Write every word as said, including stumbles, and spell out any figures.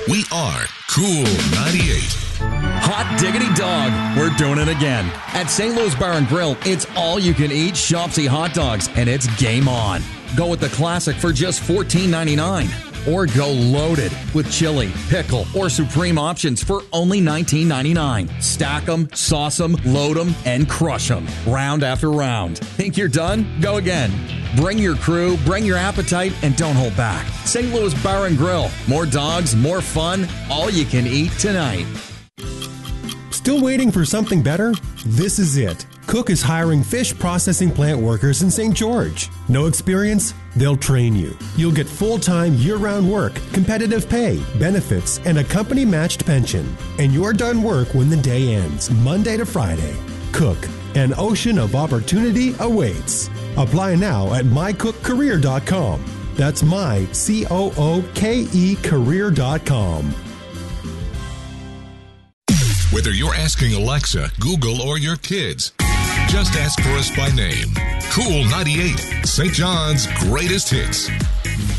We are Cool ninety-eight. Hot diggity dog. We're doing it again. At Saint Louis Bar and Grill, it's all you can eat Shopsy hot dogs, and it's game on. Go with the classic for just fourteen ninety-nine. Or go loaded with chili, pickle, or supreme options for only nineteen ninety-nine. Stack them, sauce them, load them, and crush them. Round after round. Think you're done? Go again. Bring your crew, bring your appetite, and don't hold back. Saint Louis Bar and Grill. More dogs, more fun, all you can eat tonight. Still waiting for something better? This is it. Cook is hiring fish processing plant workers in Saint George. No experience? They'll train you. You'll get full-time, year-round work, competitive pay, benefits, and a company-matched pension. And you're done work when the day ends, Monday to Friday. Cook, an ocean of opportunity awaits. Apply now at my cook career dot com. That's my, C O O K E, career dot com. Whether you're asking Alexa, Google, or your kids, just ask for us by name. Cool ninety-eight, Saint John's greatest hits.